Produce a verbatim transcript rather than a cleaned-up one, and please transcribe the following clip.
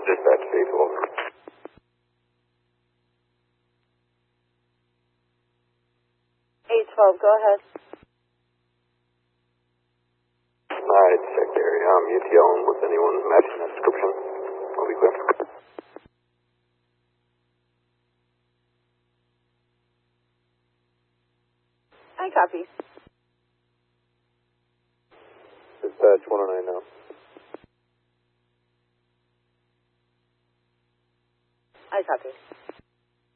Dispatch eight, over. eight twelve, go ahead. Alright, check the area. I'm U T L and with anyone matching that description. I'll be clear. I copy. Dispatch one oh nine now. I copy.